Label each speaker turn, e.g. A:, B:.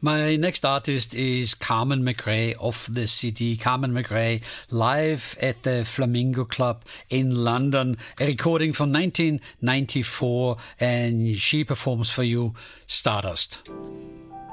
A: My next artist is Carmen McRae of the CD Carmen McRae live at the Flamingo Club in London, a recording from 1994, and she performs for you Stardust.